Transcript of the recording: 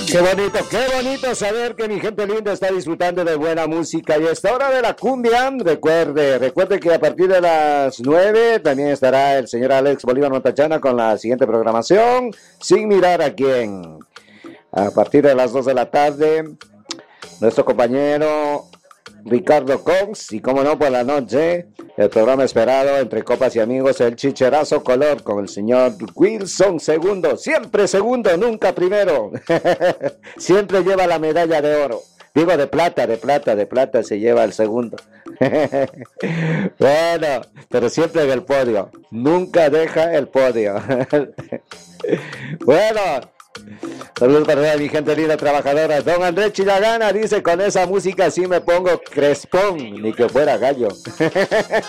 Qué bonito saber que mi gente linda está disfrutando de buena música. Y a esta hora de la cumbia, recuerde que a partir de las 9 también estará el señor Alex Bolívar Montachana con la siguiente programación, Sin Mirar a Quién. A partir de las 2 de la tarde, nuestro compañero Ricardo Cons, y como no, por la noche, el programa esperado entre copas y amigos, el Chicherazo Color con el señor Wilson Segundo, siempre segundo, nunca primero. Siempre lleva la medalla de oro, digo de plata se lleva el segundo. Bueno, pero siempre en el podio, nunca deja el podio. Bueno, saludos para mi gente linda trabajadora. Don Andrés Chilagana dice: con esa música sí me pongo crespón, ni que fuera gallo.